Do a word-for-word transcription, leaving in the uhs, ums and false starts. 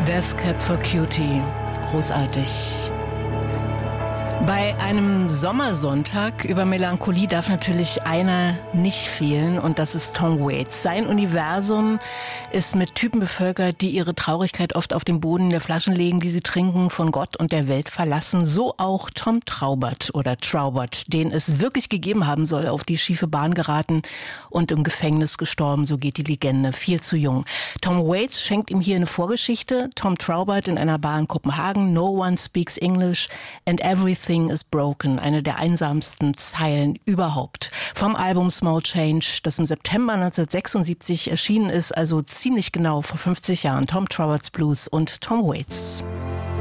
Death Cab for Cutie. Großartig. Bei einem Sommersonntag über Melancholie darf natürlich einer nicht fehlen und das ist Tom Waits. Sein Universum ist mit Typen bevölkert, die ihre Traurigkeit oft auf den Boden der Flaschen legen, die sie trinken, von Gott und der Welt verlassen. So auch Tom Traubert oder Traubert, den es wirklich gegeben haben soll, auf die schiefe Bahn geraten und im Gefängnis gestorben, so geht die Legende, viel zu jung. Tom Waits schenkt ihm hier eine Vorgeschichte. Tom Traubert in einer Bar in Kopenhagen, No one speaks English and everything is broken, eine der einsamsten Zeilen überhaupt. Vom Album Small Change, das im September neunzehnhundertsechsundsiebzig erschienen ist, also ziemlich genau vor fünfzig Jahren. Tom Trauberts Blues und Tom Waits.